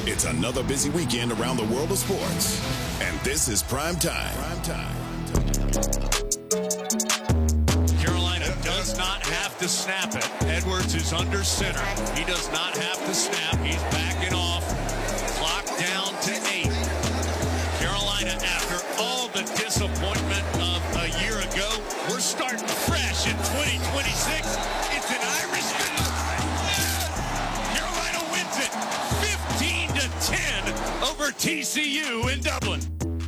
It's another busy weekend around the world of sports. And this is Prime Time. Carolina does not have to snap it. Edwards is under center. He does not have to snap. He's backing off. Clock down to 8. Carolina, after all the disappointment of a year ago, we're starting fresh in 2026. It's an Irish game. Carolina wins it 15-10 over TCU in Dublin.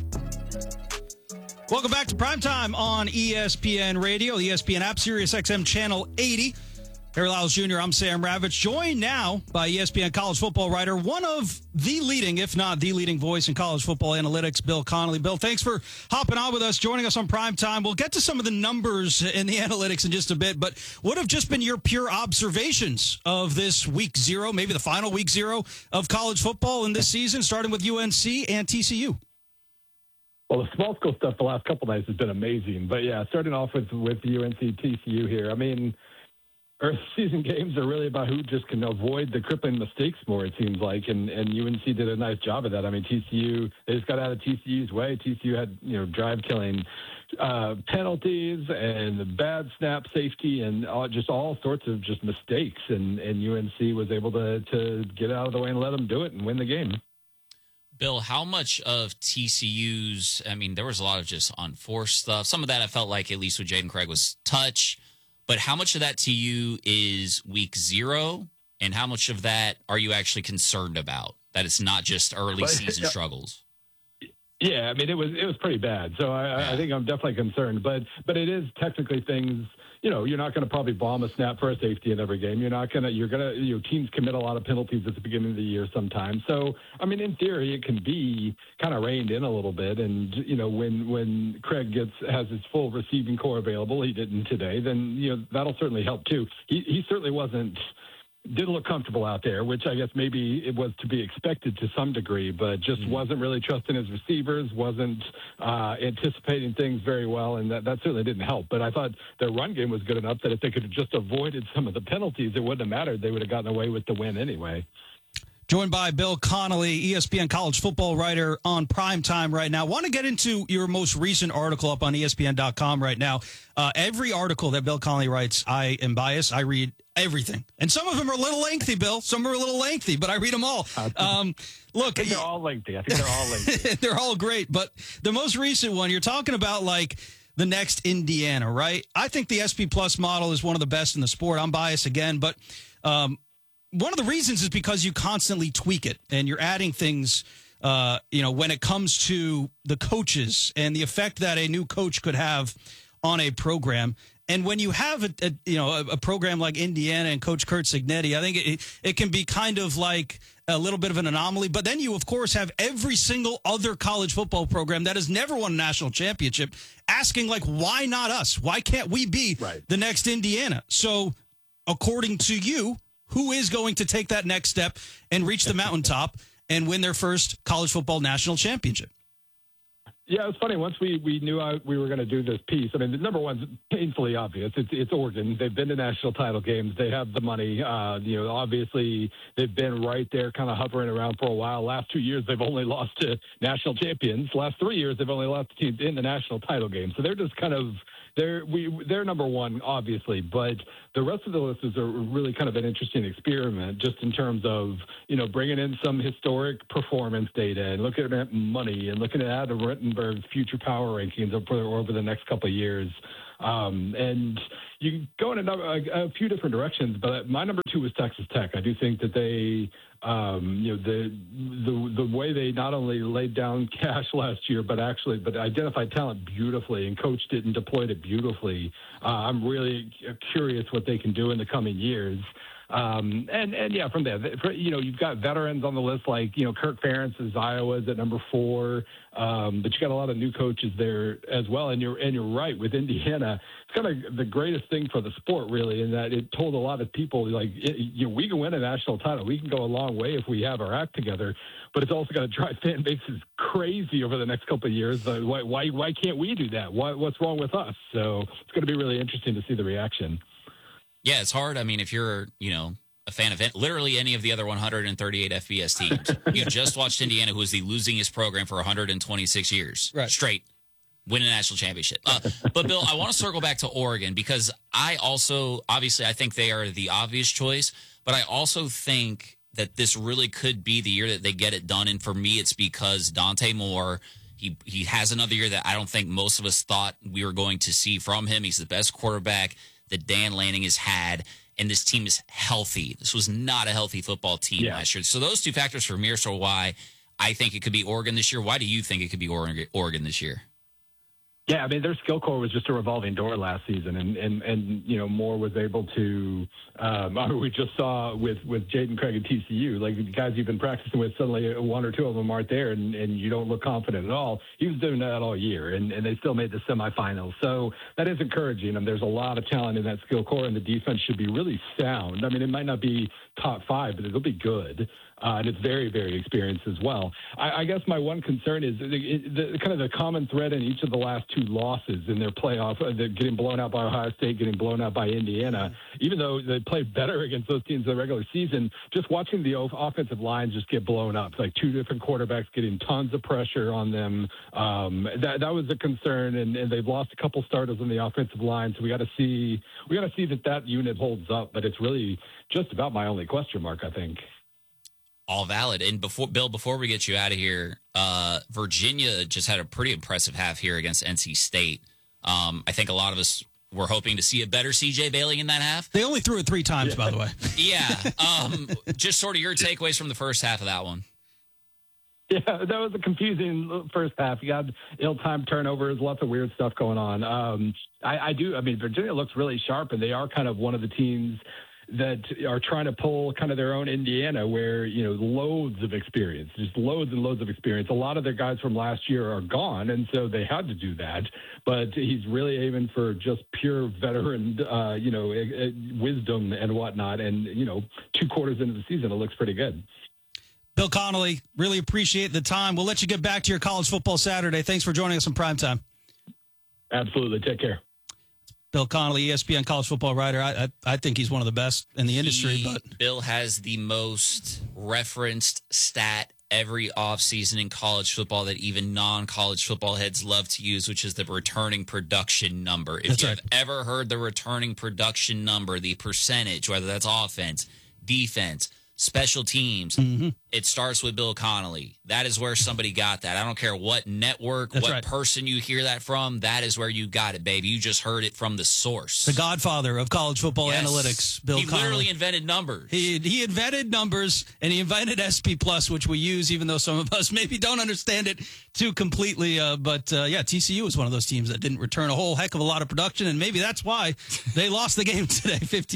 Welcome back to Primetime on ESPN Radio, the ESPN app, Sirius XM Channel 80. Harry Lyles Jr., I'm Sam Ravitch, joined now by ESPN college football writer, one of the leading, if not the leading voice in college football analytics, Bill Connelly. Bill, thanks for hopping on with us, joining us on Primetime. We'll get to some of the numbers in the analytics in just a bit, but what have just been your pure observations of this week 0, maybe the final week 0 of college football in this season, starting with UNC and TCU? Well, the small school stuff the last couple nights has been amazing. But, yeah, starting off with UNC TCU here, I mean, early season games are really about who just can avoid the crippling mistakes more, it seems like, and UNC did a nice job of that. I mean, TCU, they just got out of TCU's way. TCU had, drive-killing penalties and bad snap safety and just all sorts of just mistakes, and UNC was able to get out of the way and let them do it and win the game. Bill, how much of TCU's, there was a lot of just unforced stuff. Some of that I felt like, at least with Jaden Craig, was touch. But how much of that to you is week 0? And how much of that are you actually concerned about? That it's not just early season struggles? Yeah, it was pretty bad. So I think I'm definitely concerned. But it is technically things. You're not going to probably bomb a snap for a safety in every game. Teams commit a lot of penalties at the beginning of the year sometimes. So, in theory, it can be kind of reined in a little bit. And, when Craig has his full receiving core available, he didn't today, then, that'll certainly help too. He certainly didn't look comfortable out there, which I guess maybe it was to be expected to some degree, but just wasn't really trusting his receivers, wasn't anticipating things very well, and that certainly didn't help. But I thought their run game was good enough that if they could have just avoided some of the penalties, it wouldn't have mattered. They would have gotten away with the win anyway. Joined by Bill Connelly, ESPN college football writer on Primetime right now. Want to get into your most recent article up on ESPN.com right now. Every article that Bill Connelly writes, I am biased. I read everything. And some of them are a little lengthy, Bill. Some are a little lengthy, but I read them all. Look, they're all lengthy. I think they're all lengthy. They're all great. But the most recent one, you're talking about like the next Indiana, right? I think the SP Plus model is one of the best in the sport. I'm biased again, but one of the reasons is because you constantly tweak it and you're adding things, when it comes to the coaches and the effect that a new coach could have on a program. And when you have a program like Indiana and Coach Curt Cignetti, I think it can be kind of like a little bit of an anomaly. But then you, of course, have every single other college football program that has never won a national championship asking, like, why not us? Why can't we be the next Indiana? So according to you, who is going to take that next step and reach the mountaintop and win their first college football national championship? Yeah, it's funny. Once we knew we were going to do this piece, the number one's painfully obvious. It's Oregon. They've been to national title games. They have the money. Obviously, they've been right there kind of hovering around for a while. Last 2 years, they've only lost to national champions. Last 3 years, they've only lost to teams in the national title game. So they're just kind of they're number one, obviously, but the rest of the list is a really kind of an interesting experiment, just in terms of bringing in some historic performance data and looking at money and looking at Adam Rittenberg's future power rankings over the next couple of years. And you go in a few different directions, but my number 2 was Texas Tech. I do think that they, the way they not only laid down cash last year, but identified talent beautifully and coached it and deployed it beautifully. I'm really curious what they can do in the coming years. From there, you've got veterans on the list like, Kirk Ferentz's Iowa's at number 4. But you got a lot of new coaches there as well. And you're right with Indiana. It's kind of the greatest thing for the sport, really, in that it told a lot of people, we can win a national title. We can go a long way if we have our act together. But it's also going to drive fan bases crazy over the next couple of years. Why can't we do that? What's wrong with us? So it's going to be really interesting to see the reaction. Yeah, it's hard. If you're, a fan of literally any of the other 138 FBS teams. You just watched Indiana, who is the losingest program for 126 years straight, win a national championship. But, Bill, I want to circle back to Oregon because I think they are the obvious choice, but I also think that this really could be the year that they get it done. And for me, it's because Dante Moore, he has another year that I don't think most of us thought we were going to see from him. He's the best quarterback that Dan Lanning has had. And this team is healthy. This was not a healthy football team last year. So those two factors for me are so why I think it could be Oregon this year. Why do you think it could be Oregon this year? Yeah, I mean, their skill core was just a revolving door last season, and you know, Moore was able to. We just saw with Jaden Craig at TCU, like the guys you've been practicing with, suddenly one or two of them aren't there, and you don't look confident at all. He was doing that all year, and they still made the semifinals. So that is encouraging. And there's a lot of talent in that skill core, and the defense should be really sound. I mean, it might not be top 5, but it'll be good. And it's very, very experienced as well. I guess my one concern is the kind of the common thread in each of the last 2 losses in their playoff, getting blown out by Ohio State, getting blown out by Indiana. Even though they played better against those teams in the regular season, just watching the offensive line just get blown up, like 2 different quarterbacks getting tons of pressure on them. That was a concern, and they've lost a couple starters on the offensive line. So we got to see that unit holds up. But it's really just about my only question mark, I think. All valid. And before we get you out of here, Virginia just had a pretty impressive half here against NC State. I think a lot of us were hoping to see a better CJ Bailey in that half. They only threw it 3 times, by the way. Yeah. Just sort of your takeaways from the first half of that one. Yeah, that was a confusing first half. You got ill-timed turnovers, lots of weird stuff going on. I mean, Virginia looks really sharp, and they are kind of one of the teams that are trying to pull kind of their own Indiana where, you know, loads of experience, just loads and loads of experience. A lot of their guys from last year are gone, and so they had to do that. But he's really aiming for just pure veteran, wisdom and whatnot. And, 2 quarters into the season, it looks pretty good. Bill Connelly, really appreciate the time. We'll let you get back to your college football Saturday. Thanks for joining us on Primetime. Absolutely. Take care. Bill Connelly, ESPN college football writer. I think he's one of the best in the industry. But Bill has the most referenced stat every offseason in college football that even non-college football heads love to use, which is the returning production number. If you've ever heard the returning production number, the percentage, whether that's offense, defense, special teams, it starts with Bill Connelly. That is where somebody got that. I don't care what network, person you hear that from, that is where you got it, baby. You just heard it from the source. The godfather of college football analytics, Bill Connelly. He literally invented numbers. He invented numbers, and he invented SP Plus, which we use, even though some of us maybe don't understand it too completely. But TCU was one of those teams that didn't return a whole heck of a lot of production, and maybe that's why they lost the game today,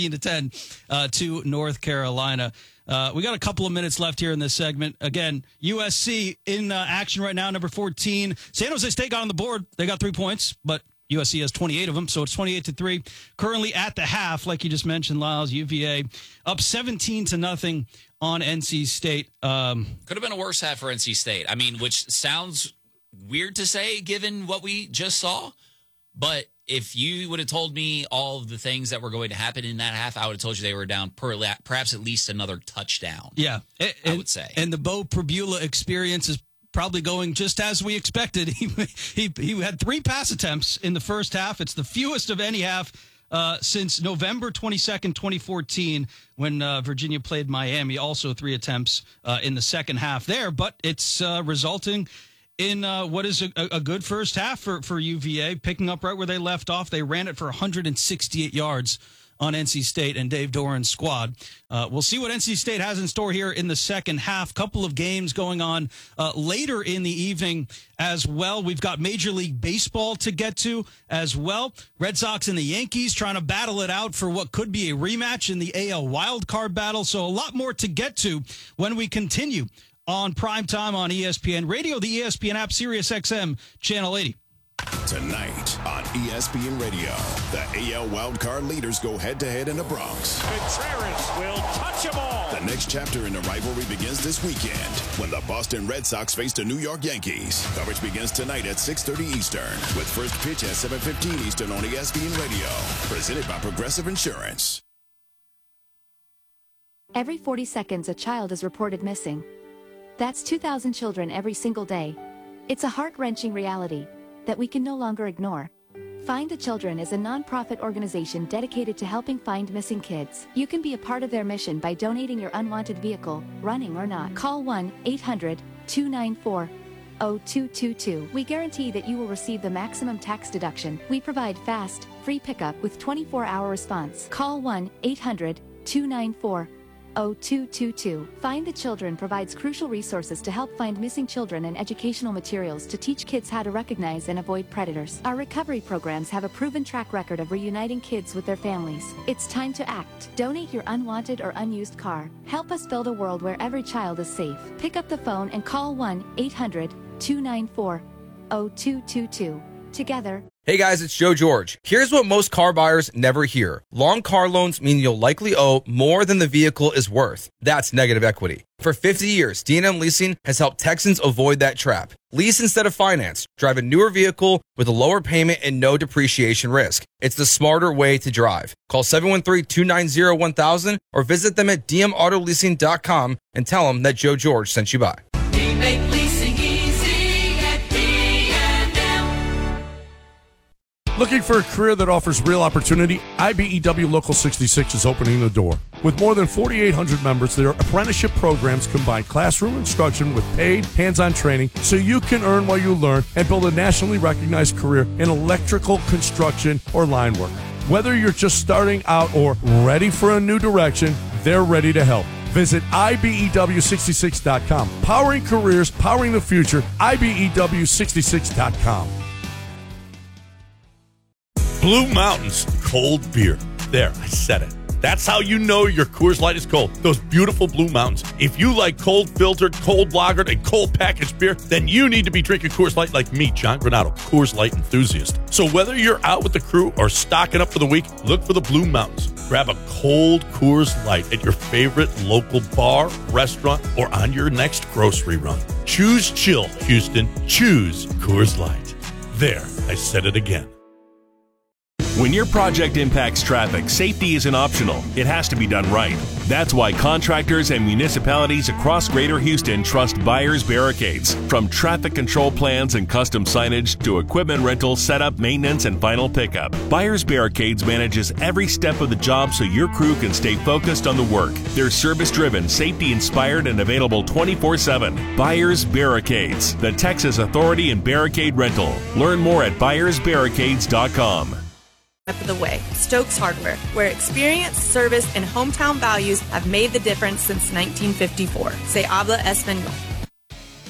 15-10 to North Carolina. We got a couple of minutes left here in this segment. Again, USC in action right now, number 14. San Jose State got on the board. They got 3 points, but USC has 28 of them, so it's 28-3. Currently at the half, like you just mentioned, Lyles, UVA up 17-0 on NC State. Could have been a worse half for NC State. I mean, which sounds weird to say given what we just saw, but if you would have told me all of the things that were going to happen in that half, I would have told you they were down perhaps at least another touchdown. Yeah, I would say. And the Bo Pribula experience is probably going just as we expected. He had 3 pass attempts in the first half. It's the fewest of any half since November 22nd, 2014, when Virginia played Miami. Also 3 attempts in the second half there, but it's resulting in what is a good first half for UVA, picking up right where they left off. They ran it for 168 yards on NC State and Dave Doran's squad. We'll see what NC State has in store here in the second half. Couple of games going on later in the evening as well. We've got Major League Baseball to get to as well. Red Sox and the Yankees trying to battle it out for what could be a rematch in the AL wildcard battle. So a lot more to get to when we continue on Primetime on ESPN Radio, the ESPN app, Sirius XM, Channel 80. Tonight on ESPN Radio, the AL wildcard leaders go head-to-head in the Bronx. Contreras will touch them all. The next chapter in the rivalry begins this weekend when the Boston Red Sox face the New York Yankees. Coverage begins tonight at 6:30 Eastern with first pitch at 7:15 Eastern on ESPN Radio. Presented by Progressive Insurance. Every 40 seconds a child is reported missing. That's 2,000 children every single day. It's a heart-wrenching reality that we can no longer ignore. Find the Children is a non-profit organization dedicated to helping find missing kids. You can be a part of their mission by donating your unwanted vehicle, running or not. Call 1-800-294-0222. We guarantee that you will receive the maximum tax deduction. We provide fast, free pickup with 24-hour response. Call 1-800-294-0222. Find the Children provides crucial resources to help find missing children and educational materials to teach kids how to recognize and avoid predators. Our recovery programs have a proven track record of reuniting kids with their families. It's time to act. Donate your unwanted or unused car. Help us build a world where every child is safe. Pick up the phone and call 1-800-294-0222. Together. Hey guys, it's Joe George. Here's what most car buyers never hear. Long car loans mean you'll likely owe more than the vehicle is worth. That's negative equity. For 50 years, D&M Leasing has helped Texans avoid that trap. Lease instead of finance. Drive a newer vehicle with a lower payment and no depreciation risk. It's the smarter way to drive. Call 713-290-1000 or visit them at dmautoleasing.com and tell them that Joe George sent you by. We make leasing easy at D&M. Looking for a career that offers real opportunity? IBEW Local 66 is opening the door. With more than 4,800 members, their apprenticeship programs combine classroom instruction with paid, hands-on training so you can earn while you learn and build a nationally recognized career in electrical, construction, or line work. Whether you're just starting out or ready for a new direction, they're ready to help. Visit IBEW66.com. Powering careers, powering the future, IBEW66.com. Blue Mountains cold beer. There, I said it. That's how you know your Coors Light is cold. Those beautiful Blue Mountains. If you like cold filtered, cold lagered, and cold packaged beer, then you need to be drinking Coors Light like me, John Granado, Coors Light enthusiast. So whether you're out with the crew or stocking up for the week, look for the Blue Mountains. Grab a cold Coors Light at your favorite local bar, restaurant, or on your next grocery run. Choose chill, Houston. Choose Coors Light. There, I said it again. When your project impacts traffic, safety isn't optional. It has to be done right. That's why contractors and municipalities across Greater Houston trust Byers Barricades. From traffic control plans and custom signage to equipment rental, setup, maintenance, and final pickup, Byers Barricades manages every step of the job so your crew can stay focused on the work. They're service-driven, safety-inspired, and available 24/7. Byers Barricades, the Texas authority in barricade rental. Learn more at byersbarricades.com. Of the way, Stokes Hardware, where experience, service, and hometown values have made the difference since 1954. Se habla español.